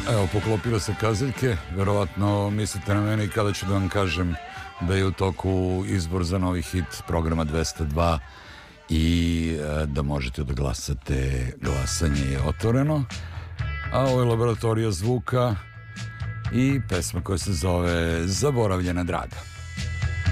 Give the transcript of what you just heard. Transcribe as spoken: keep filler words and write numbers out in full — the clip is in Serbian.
Evo, poklopile se kazaljke, verovatno mislite na mene i kada ću da vam kažem da je u toku izbor za novi hit programa dvesta dva i da možete da glasate. Glasanje je otvoreno, a ovo je Laboratorija zvuka i pesma koja se zove Zaboravljena draga.